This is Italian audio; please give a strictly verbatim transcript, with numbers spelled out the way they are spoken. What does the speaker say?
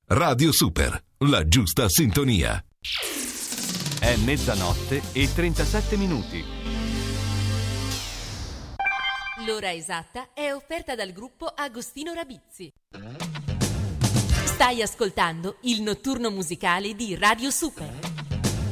Radio Super, la giusta sintonia. È mezzanotte e trentasette minuti. L'ora esatta è offerta dal gruppo Agostino Rabizzi. Stai ascoltando il notturno musicale di Radio Super.